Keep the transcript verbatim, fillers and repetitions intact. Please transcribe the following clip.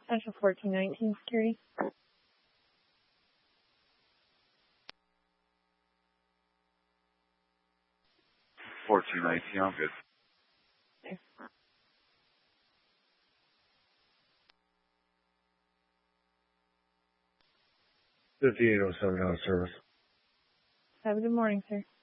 Central fourteen nineteen security. fourteen nineteen, I'm good. Okay. fifty-eight oh seven out of service. Have a good morning, sir.